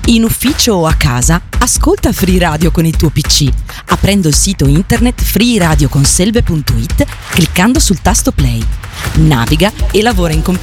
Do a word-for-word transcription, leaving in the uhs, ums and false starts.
In ufficio o a casa, ascolta Free Radio con il tuo P C, aprendo il sito internet free radio conselve punto it, cliccando sul tasto play. Naviga e lavora in compagnia